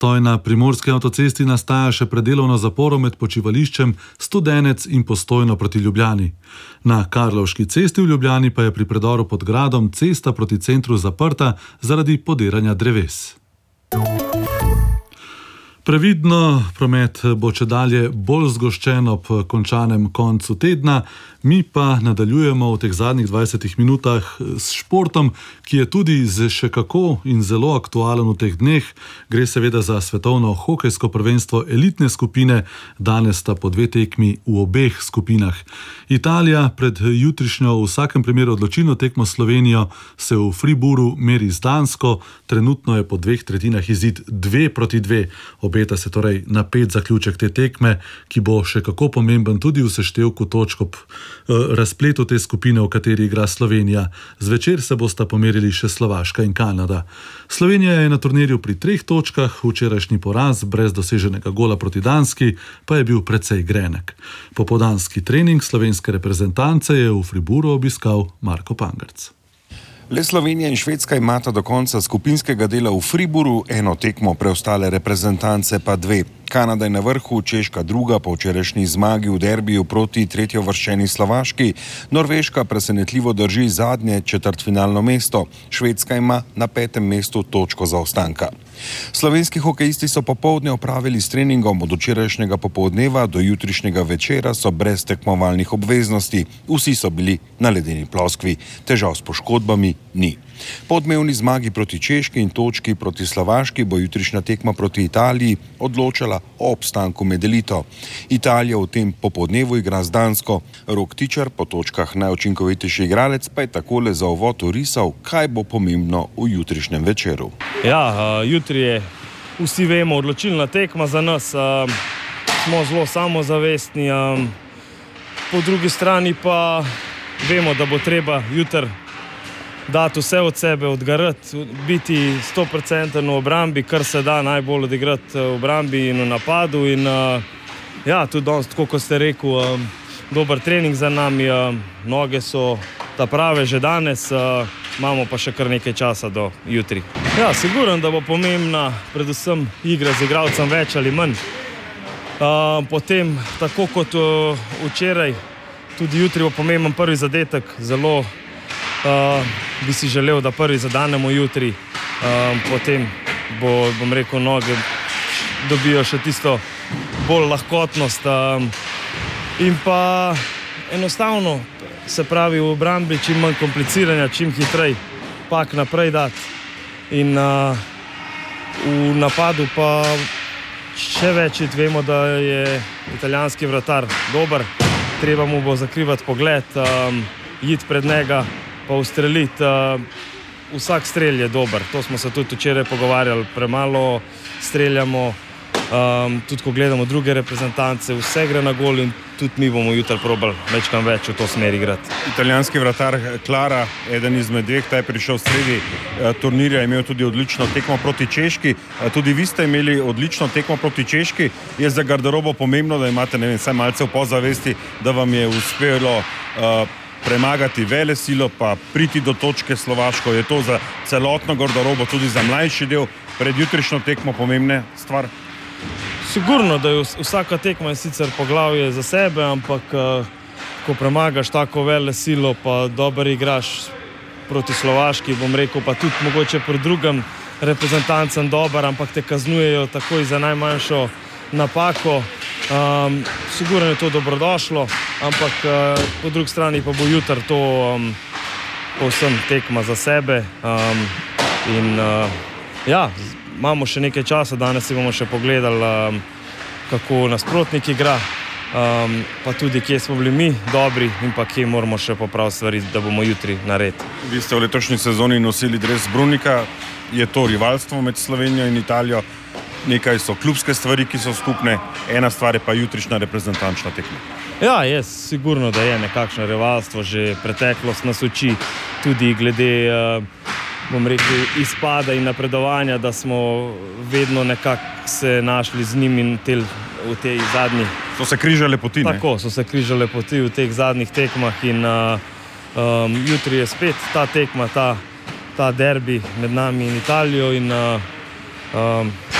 Toj na primorski avtocesti nastaja še predelovno zaporo med počivališčem Studenec in Postojno proti Ljubljani. Na Karlovški cesti v Ljubljani pa je pri predoru pod gradom cesta proti centru zaprta zaradi podiranja dreves. Previdno, promet bo čedalje bolj zgoščen ob končanem koncu tedna, mi pa nadaljujemo v teh zadnjih 20 minutah s športom, ki je tudi še kako in zelo aktualen v teh dneh. Gre seveda za svetovno hokejsko prvenstvo elitne skupine, danes sta po 2 tekmi v obeh skupinah. Italija pred jutrišnjo v vsakem primeru odločilno tekmo Slovenijo se v Fribourgu meri z Dansko, trenutno je po 2/3 izid 2-2. Obeta se torej napet zaključek te tekme, ki bo še kako pomemben tudi v seštevku točk ob razpletu te skupine, v kateri igra Slovenija. Zvečer se bosta pomerili še Slovaška in Kanada. Slovenija je na turnirju pri 3 točkah, včerajšnji poraz brez doseženega gola proti Danski pa je bil precej grenek. Popoldanski trening slovenske reprezentance je v Fribourgu obiskal Marko Pangerc. Le Slovenija in Švedska imata do konca skupinskega dela v Fribourgu 1 tekmo, preostale reprezentance pa 2. Kanada je na vrhu, Češka 2. po včerajšnji zmagi v derbiju proti 3-uvrščeni Slovaški. Norveška presenetljivo drži zadnje četrtfinalno mesto. Švedska ima na 5. mestu točko zaostanka. Slovenski hokejisti so popoldne opravili s treningom. Od včerajšnjega popoldneva do jutrišnjega večera so brez tekmovalnih obveznosti. Vsi so bili na ledeni ploskvi. Težav s poškodbami ni. Po odmevni zmagi proti Češki in točki proti Slovaški bo jutrišnja tekma proti Italiji odločala o obstanku med elito. Italija v tem popoldnevu igra z Dansko. Rok Tičar, po točkah najučinkovitejši igralec, pa je takole za uvod orisal, kaj bo pomembno v jutrišnjem večeru. Ja, jutri je, vsi vemo, odločilna tekma za nas. Smo zelo samozavestni. Po drugi strani pa vemo, da bo treba jutri dati vse od sebe, odgarati, biti 100% v obrambi, kar se da najbolj odigrati v obrambi in v napadu. In ja, tudi danes, tako kot ste rekel, dober trening za nami, noge so ta prave že danes, imamo pa še kar nekaj časa do jutri. Ja, sigurno, da bo pomembna predvsem igra z igralcem več ali manj. Potem, tako kot včeraj, tudi jutri bo pomemben prvi zadetek, zelo bi si želel, da prvi zadanemo jutri, potem bom rekel, noge dobijo še tisto bolj lahkotnost in pa enostavno, se pravi, v obrambi čim manj kompliciranja, čim hitrej pak naprej dati in v napadu pa še več, vemo, da je italijanski vratar dober, treba mu bo zakrivati pogled, iti pred njega pa ustreliti. Vsak strel je dober, to smo se tudi včeraj pogovarjali, premalo streljamo, tudi ko gledamo druge reprezentance, vse gre na gol in tudi mi bomo jutri probali večkrat več v to smer igrati. Italijanski vratar Klara, eden izmed 2, ta je prišel sredi turnirja, je imel tudi odlično tekmo proti Češki. Tudi vi ste imeli odlično tekmo proti Češki. Je za garderobo pomembno, da imate, ne vem, vsaj malce v pozavesti, da vam je uspelo premagati velesilo, pa priti do točke Slovaško. Je to za celotno garderobo, tudi za mlajši del pred jutrišnjo tekmo pomembna stvar? Sigurno, da je vsaka tekma je sicer poglavje za sebe, ampak ko premagaš tako velesilo, pa dober igraš proti Slovaški, bom rekel, pa tudi mogoče pri drugem reprezentancem dober, ampak te kaznujejo takoj za najmanjšo napako. Sigurno je to dobrodošlo, ampak po drugi strani pa bo jutri to povsem tekma za sebe in ja, imamo še nekaj časa, danes si bomo še pogledali, kako nasprotnik igra, pa tudi kje smo bili mi dobri in pa kje moramo še popraviti stvari, da bomo jutri naredili. Vi ste v letošnji sezoni nosili dres Brunnika, je to rivalstvo med Slovenijo in Italijo? Nekaj so klubske stvari, ki so skupne, ena stvar je pa jutrišnja reprezentančna tekma. Ja, je sigurno, da je nekakšno rivalstvo, že preteklost nas uči tudi glede, bom rekel, izpada in napredovanja, da smo vedno nekako se našli z njim in v tej zadnji. So se križale poti, ne? Tako, so se križale poti v teh zadnjih tekmah in jutri je spet ta tekma, ta derbi med nami in Italijo in